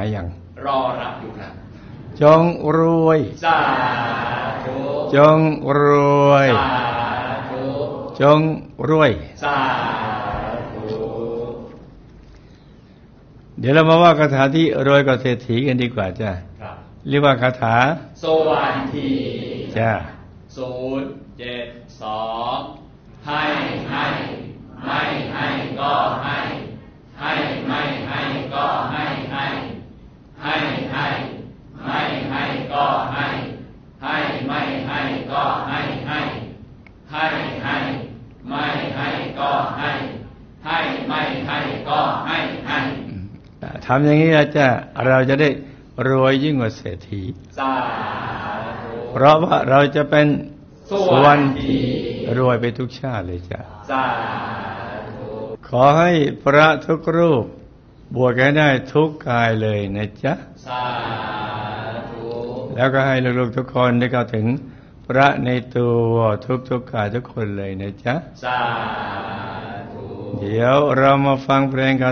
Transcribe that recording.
อย่างรอรับอยู่ครับจงรวยสาธุจงรวยสาธุจงรวยสาธุเดี๋ยวเรามาว่าคาถาที่รวยกว่าเศรษฐีกันดีกว่าจ้ะเรียกว่าคาถาสวัสดีจ้ะ 072ให้ไม่ให้ก็ให้ไม่ให้ก็ให้ไม่ให้ก็ให้ไม่ให้ก็ให้ไม่ให้ก็ให้ไม่ให้ก็ให้ทำอย่างนี้แล้วจ้ะเราจะได้รวยยิ่งกว่าเศรษฐีสาธุเพราะว่าเราจะเป็นส่วนรวยไปทุกชาติเลยจ้ะสาธุขอให้พระทุกรูปบวชให้ได้ทุกกายเลยนะจ๊ะสาธุแล้วก็ให้ลูกๆทุกคนได้เข้าถึงพระในตัวทุกกายทุกคนเลยนะจ๊ะสาธุเดี๋ยวเรามาฟังเพลงกัน